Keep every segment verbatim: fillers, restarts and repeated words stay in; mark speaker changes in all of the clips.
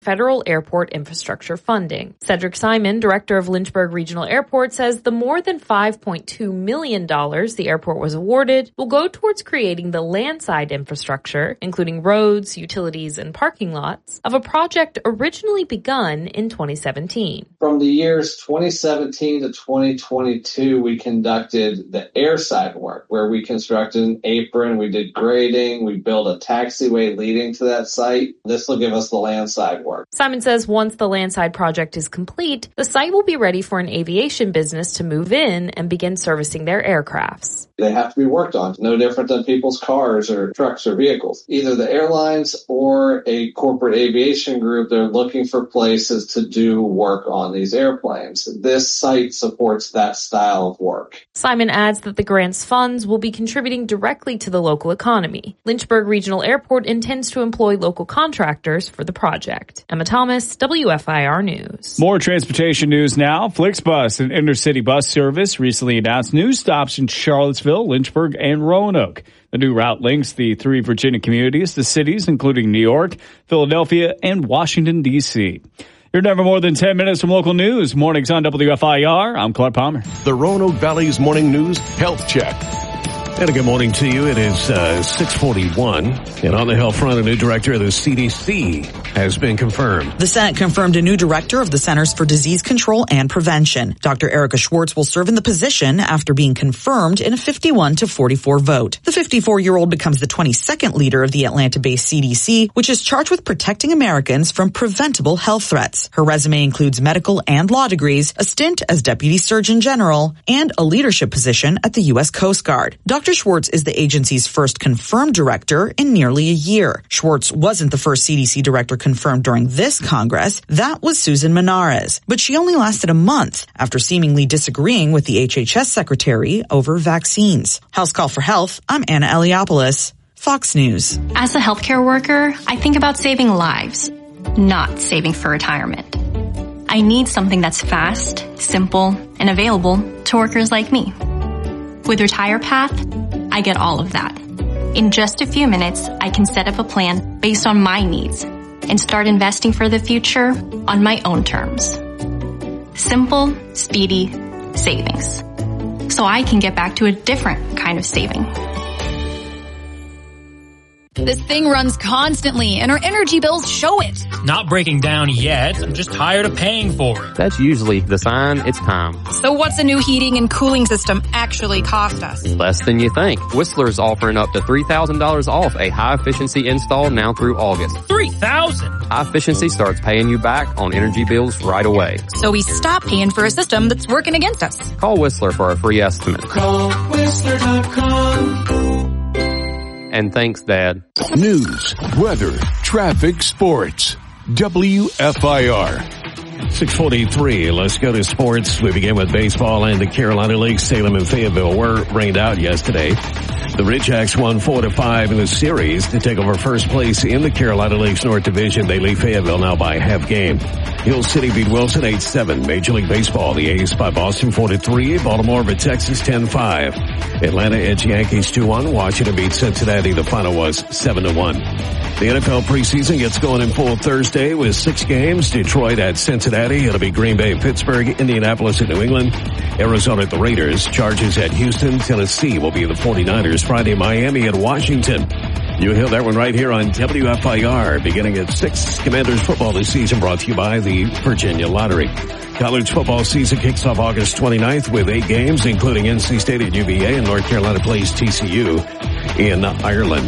Speaker 1: federal airport infrastructure funding. Cedric Simon, director of Lynchburg Regional Airport, says the more than five point two million dollars the airport was awarded will go towards creating the landside infrastructure, including roads, utilities, and parking lots, of a project originally begun in twenty seventeen.
Speaker 2: From the years twenty seventeen to twenty twenty-two, we conducted the airside work, where we constructed an apron, we did grading, we built a taxiway leading to that site. This will give us the landside work.
Speaker 1: Simon says once the landside project is complete, the site will be ready for an aviation business to move in and begin servicing their aircrafts.
Speaker 2: They have to be worked on, no different than people's cars or trucks or vehicles. Either the airlines or a corporate aviation group, they're looking for places to do work on these airplanes. This site supports that style of work.
Speaker 1: Simon adds that the grant's funds will be contributing directly to the local economy. Lynchburg Regional Airport intends to employ local contractors for the project. Emma Thomas, W F I R News.
Speaker 3: More transportation news now. FlixBus, an intercity bus service, recently announced new stops in Charlottesville, Lynchburg, and Roanoke. The new route links the three Virginia communities to cities including New York, Philadelphia, and Washington, D C You're never more than ten minutes from local news. Mornings on W F I R. I'm Clark Palmer.
Speaker 4: The Roanoke Valley's Morning News Health Check. And a good morning to you. It is uh, six forty-one. And on the health front, a new director of the C D C has been confirmed.
Speaker 5: The Senate confirmed a new director of the Centers for Disease Control and Prevention. Doctor Erica Schwartz will serve in the position after being confirmed in a fifty-one to forty-four vote. The fifty-four-year-old becomes the twenty-second leader of the Atlanta-based C D C, which is charged with protecting Americans from preventable health threats. Her resume includes medical and law degrees, a stint as Deputy Surgeon General, and a leadership position at the U S Coast Guard. Doctor Schwartz is the agency's first confirmed director in nearly a year. Schwartz wasn't the first C D C director confirmed during this Congress. That was Susan Menares. But she only lasted a month after seemingly disagreeing with the H H S secretary over vaccines. House Call for Health, I'm Anna Eliopoulos, Fox News.
Speaker 6: As a healthcare worker, I think about saving lives, not saving for retirement. I need something that's fast, simple, and available to workers like me. With RetirePath, I get all of that. In just a few minutes, I can set up a plan based on my needs and start investing for the future on my own terms. Simple, speedy savings. So I can get back to a different kind of saving.
Speaker 7: This thing runs constantly, and our energy bills show it.
Speaker 8: Not breaking down yet. I'm just tired of paying for it.
Speaker 9: That's usually the sign it's time.
Speaker 7: So what's a new heating and cooling system actually cost us?
Speaker 9: Less than you think. Whistler's offering up to three thousand dollars off a high-efficiency install now through August.
Speaker 8: three thousand dollars?
Speaker 9: High-efficiency starts paying you back on energy bills right away.
Speaker 7: So we stop paying for a system that's working against us.
Speaker 9: Call Whistler for a free estimate.
Speaker 10: Call Whistler dot com.
Speaker 9: And thanks, Dad.
Speaker 4: News, weather, traffic, sports. W F I R. six forty-three. Let's go to sports. We begin with baseball and the Carolina League. Salem and Fayetteville were rained out yesterday. The Ridgecks won four to five in the series to take over first place in the Carolina League's North Division. They lead Fayetteville now by half game. Hill City beat Wilson eight seven. Major League Baseball, the A's by Boston four to three. Baltimore over Texas ten five. Atlanta edged Yankees two one. Washington beat Cincinnati. The final was seven to one. The N F L preseason gets going in full Thursday with six games. Detroit at Cincinnati. It'll be Green Bay, Pittsburgh, Indianapolis at New England, Arizona at the Raiders, Chargers at Houston, Tennessee will be the forty-niners. Friday, Miami at Washington. You'll hear that one right here on W F I R, beginning at six. Commanders football this season brought to you by the Virginia Lottery. College football season kicks off August twenty-ninth with eight games, including N C State at U V A, and North Carolina plays T C U in Ireland.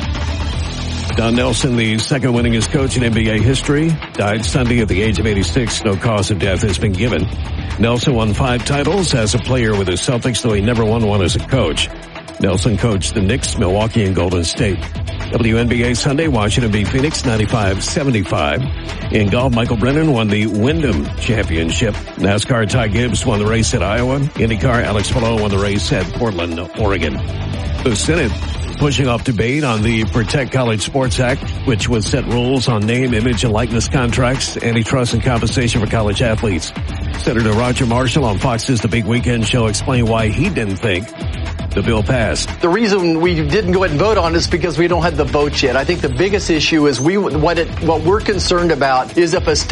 Speaker 4: Don Nelson, the second winningest coach in N B A history, died Sunday at the age of eighty-six. No cause of death has been given. Nelson won five titles as a player with the Celtics, though he never won one as a coach. Nelson coached the Knicks, Milwaukee, and Golden State. W N B A Sunday, Washington beat Phoenix ninety-five seventy-five. In golf, Michael Brennan won the Wyndham Championship. NASCAR, Ty Gibbs won the race at Iowa. IndyCar, Alex Palou won the race at Portland, Oregon. The Senate pushing off debate on the Protect College Sports Act, which would set rules on name, image, and likeness contracts, antitrust, and compensation for college athletes. Senator Roger Marshall on Fox's The Big Weekend Show explained why he didn't think The bill passed.
Speaker 11: The reason we didn't go ahead and vote on it is because we don't have the votes yet. I think the biggest issue is we what it what we're concerned about is if a state